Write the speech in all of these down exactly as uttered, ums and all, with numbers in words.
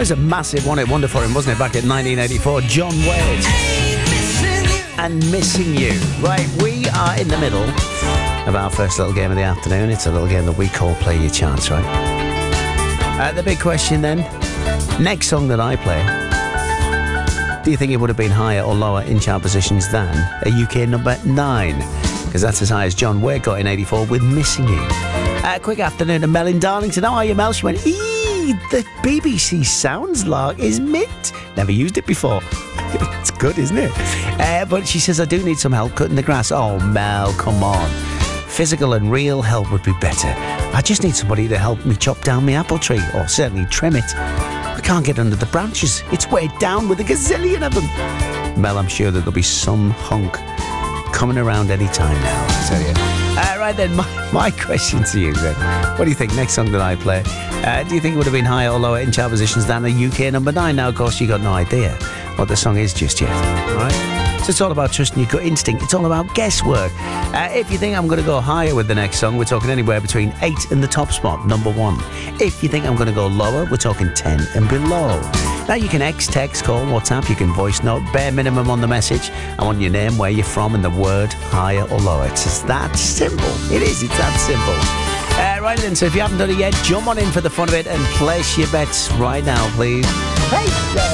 was a massive one-hit wonder for him, wasn't it, back in nineteen eighty-four? John Wade. And Missing You. Right, we are in the middle of our first little game of the afternoon. It's a little game that we call Play Your Chance, right? Uh, the big question then, next song that I play, do you think it would have been higher or lower in chart positions than a U K number nine? Because that's as high as John Wade got in eighty-four with Missing You. Uh, quick afternoon to Mel in Darlington. How are you, Mel? She went, eee, the B B C Sounds lark is mint. Never used it before. It's good, isn't it? Uh, but she says, I do need some help cutting the grass. Oh, Mel, come on. Physical and real help would be better. I just need somebody to help me chop down my apple tree, or certainly trim it. I can't get under the branches. It's weighed down with a gazillion of them. Mel, I'm sure that there'll be some hunk coming around any time now, I tell you. Uh, right then, my, my question to you then. What do you think? Next song that I play, uh, do you think it would have been higher or lower in chart positions than a U K number nine? Now, of course, you got no idea what the song is just yet, all right? So it's all about trusting your gut instinct. It's all about guesswork. Uh, if you think I'm going to go higher with the next song, we're talking anywhere between eight and the top spot, number one. If you think I'm going to go lower, we're talking ten and below. Now you can X, text, call, WhatsApp, you can voice note, bare minimum on the message. I want your name, where you're from, and the word higher or lower. It's just that simple. It is, it's that simple. Uh, right then, so if you haven't done it yet, jump on in for the fun of it and place your bets right now, please. Hey,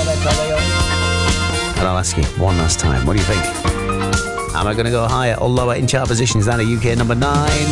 and I'll ask you one last time, what do you think? Am I going to go higher or lower in chart positions than a U K number nine?